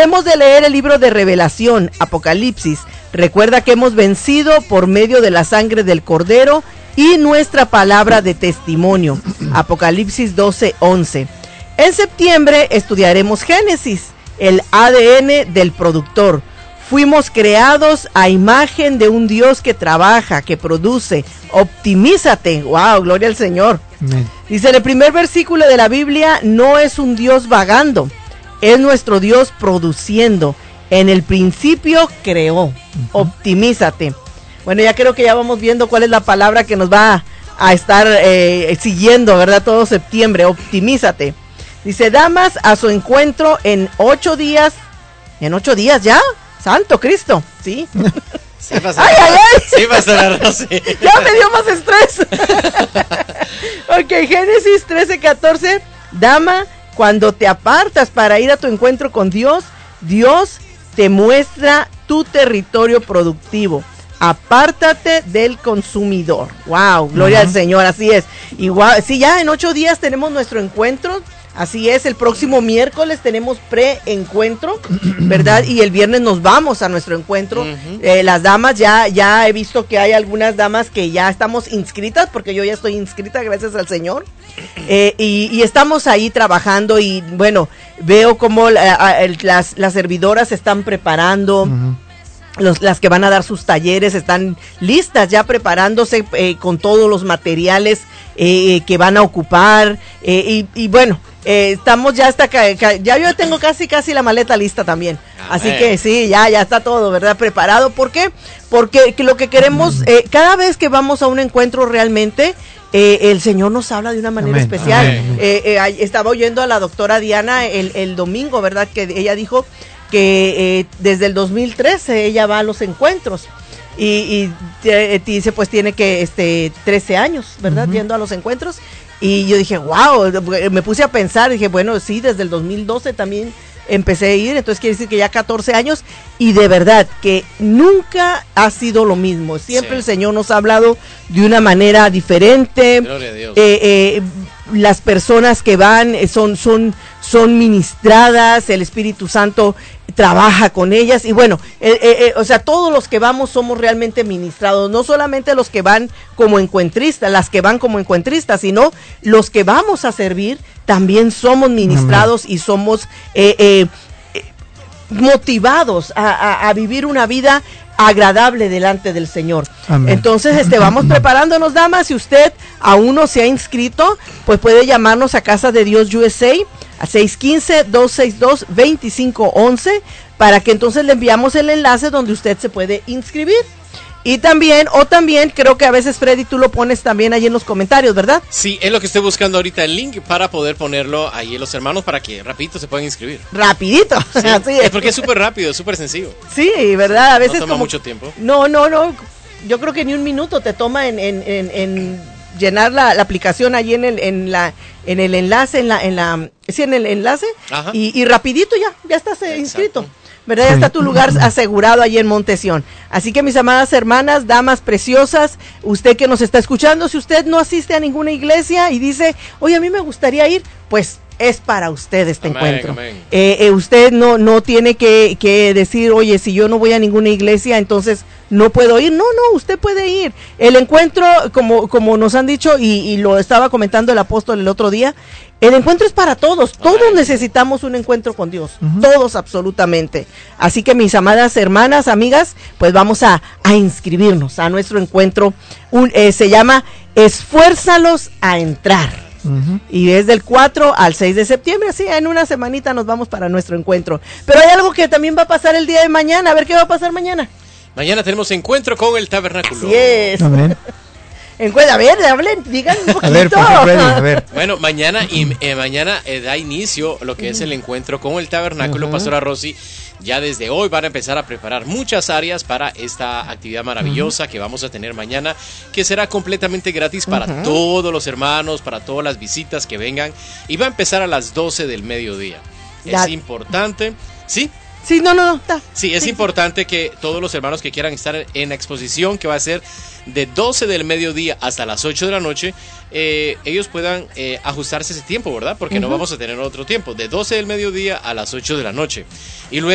Acabemos de leer el libro de Revelación, Apocalipsis. Recuerda que hemos vencido por medio de la sangre del Cordero y nuestra palabra de testimonio. Apocalipsis 12:11. En septiembre estudiaremos Génesis, el ADN del productor. Fuimos creados a imagen de un Dios que trabaja, que produce. Optimízate. ¡Wow! Gloria al Señor. Amén. Dice en el primer versículo de la Biblia, no es un Dios vagando, es nuestro Dios produciendo. En el principio creó. Optimízate. Bueno, ya creo que ya vamos viendo cuál es la palabra que nos va a estar siguiendo, ¿verdad? Todo septiembre. Optimízate. Dice, damas a su encuentro en 8 días. ¿En 8 días ya? ¡Santo Cristo! ¿Sí? Sí, pastor. ¡Ay, ay, ay! Sí, pastor Rosy. Ya me dio más estrés. Ok, Génesis 13:14. Dama, cuando te apartas para ir a tu encuentro con Dios, Dios te muestra tu territorio productivo. Apártate del consumidor. Wow, gloria al Señor, así es. Igual, sí, ya en 8 días tenemos nuestro encuentro. Así es, el próximo miércoles tenemos pre-encuentro, ¿verdad? Y el viernes nos vamos a nuestro encuentro. Las damas, ya he visto que hay algunas damas que ya estamos inscritas, porque yo ya estoy inscrita, gracias al Señor. Y estamos ahí trabajando y bueno, veo como las servidoras se están preparando. Las que van a dar sus talleres están listas ya preparándose con todos los materiales que van a ocupar y bueno, estamos ya hasta ya yo tengo casi la maleta lista también. Así que sí, ya está todo, ¿verdad? Preparado. ¿Por qué? Porque lo que queremos, cada vez que vamos a un encuentro realmente, el Señor nos habla de una manera especial. Estaba oyendo a la doctora Diana el domingo, ¿verdad? Que ella dijo que desde el 2013 ella va a los encuentros y dice pues tiene que 13 años, ¿verdad? Yendo a los encuentros. Y yo dije, wow, me puse a pensar, dije, bueno, sí, desde el 2012 también empecé a ir, entonces quiere decir que ya 14 años, y de verdad que nunca ha sido lo mismo, siempre el Señor nos ha hablado de una manera diferente. Gloria a Dios. Las personas que van son ministradas, el Espíritu Santo trabaja con ellas y bueno, o sea, todos los que vamos somos realmente ministrados, no solamente los que van como encuentristas, las que van como encuentristas, sino los que vamos a servir también somos ministrados. Amén. Y somos motivados a vivir una vida agradable delante del Señor. Amén. Entonces, vamos preparándonos, damas. Si usted aún no se ha inscrito, pues puede llamarnos a Casa de Dios USA a 615-262-2511 para que entonces le enviamos el enlace donde usted se puede inscribir. Y también creo que a veces, Freddy, tú lo pones también ahí en los comentarios, ¿verdad? Sí, es lo que estoy buscando ahorita, el link para poder ponerlo ahí en los hermanos para que rapidito se puedan inscribir. Rapidito, sí, así es. Porque es súper rápido, es súper sencillo. Sí, ¿verdad? A veces no toma mucho tiempo. No, yo creo que ni un minuto te toma en llenar la aplicación ahí en el enlace, en el enlace. Ajá. Y rapidito ya estás inscrito. ¿Verdad? Ya está tu lugar asegurado allí en Montesión. Así que mis amadas hermanas, damas preciosas, usted que nos está escuchando, si usted no asiste a ninguna iglesia y dice, oye, a mí me gustaría ir, pues es para usted este encuentro. Amén. Usted no tiene que decir, oye, si yo no voy a ninguna iglesia, entonces no puedo ir. No, usted puede ir. El encuentro, como nos han dicho, y lo estaba comentando el apóstol el otro día, el encuentro es para todos. Todos necesitamos un encuentro con Dios. Todos, absolutamente. Así que mis amadas hermanas, amigas, pues vamos a inscribirnos a nuestro encuentro. Se llama Esfuérzalos a entrar. Y es del 4 al 6 de septiembre, así en una semanita nos vamos para nuestro encuentro. Pero hay algo que también va a pasar el día de mañana. A ver qué va a pasar mañana. Mañana tenemos encuentro con el tabernáculo. Sí es. Amén. A ver, hablen, digan un poquito. A ver. Bueno, mañana da inicio lo que es el encuentro con el tabernáculo. Pastora Rosy, ya desde hoy van a empezar a preparar muchas áreas para esta actividad maravillosa que vamos a tener mañana, que será completamente gratis para todos los hermanos, para todas las visitas que vengan, y va a empezar a las 12 del mediodía. Es importante, ¿sí? Sí, no. Sí, es importante que todos los hermanos que quieran estar en la exposición, que va a ser de 12 del mediodía hasta las 8 de la noche, ellos puedan ajustarse ese tiempo, ¿verdad? Porque no vamos a tener otro tiempo, de 12 del mediodía a las 8 de la noche. Y luego